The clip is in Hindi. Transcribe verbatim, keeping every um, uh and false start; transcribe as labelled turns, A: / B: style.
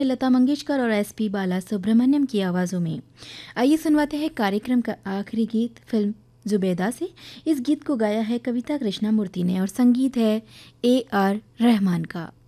A: लता मंगेशकर और एस पी बाला सुब्रमण्यम की आवाज़ों में। आइए सुनवाते हैं कार्यक्रम का आखिरी गीत फिल्म जुबेदा से। इस गीत को गाया है कविता कृष्णमूर्ति ने और संगीत है ए आर रहमान का।